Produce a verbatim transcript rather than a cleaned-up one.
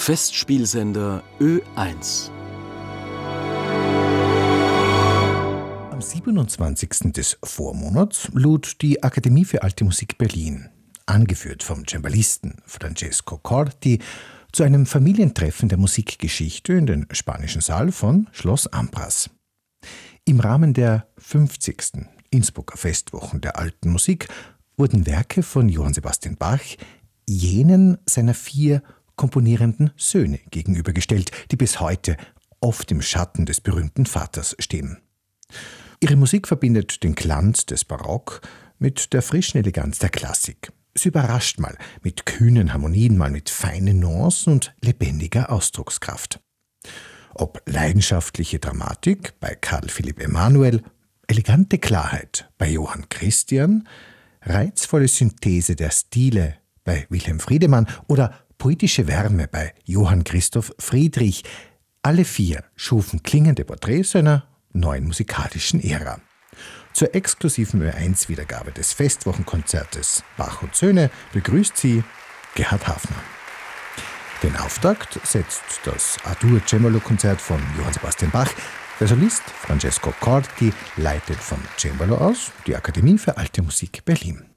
Festspielsender Ö eins. Am siebenundzwanzigsten des Vormonats lud die Akademie für Alte Musik Berlin, angeführt vom Cembalisten Francesco Corti, zu einem Familientreffen der Musikgeschichte in den spanischen Saal von Schloss Ambras. Im Rahmen der fünfzigsten Innsbrucker Festwochen der Alten Musik wurden Werke von Johann Sebastian Bach jenen seiner vier komponierenden Söhne gegenübergestellt, die bis heute oft im Schatten des berühmten Vaters stehen. Ihre Musik verbindet den Glanz des Barock mit der frischen Eleganz der Klassik. Sie überrascht mal mit kühnen Harmonien, mal mit feinen Nuancen und lebendiger Ausdruckskraft. Ob leidenschaftliche Dramatik bei Karl Philipp Emanuel, elegante Klarheit bei Johann Christian, reizvolle Synthese der Stile bei Wilhelm Friedemann oder poetische Wärme bei Johann Christoph Friedrich, alle vier schufen klingende Porträts einer neuen musikalischen Ära. Zur exklusiven Ö eins Wiedergabe des Festwochenkonzertes Bach und Söhne begrüßt sie Gerhard Hafner. Den Auftakt setzt das A-Dur-Cembalo-Konzert von Johann Sebastian Bach. Der Solist Francesco Corti leitet vom Cembalo aus die Akademie für Alte Musik Berlin.